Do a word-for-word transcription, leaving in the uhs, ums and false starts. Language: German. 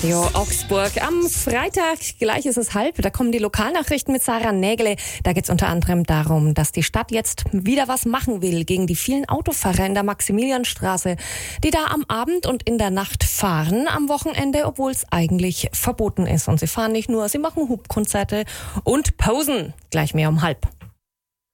Radio Augsburg. Am Freitag, gleich ist es halb, da kommen die Lokalnachrichten mit Sarah Nägele. Da geht es unter anderem darum, dass die Stadt jetzt wieder was machen will gegen die vielen Autofahrer in der Maximilianstraße, die da am Abend und in der Nacht fahren am Wochenende, obwohl es eigentlich verboten ist. Und sie fahren nicht nur, sie machen Hubkonzerte und Pausen. Gleich mehr um halb.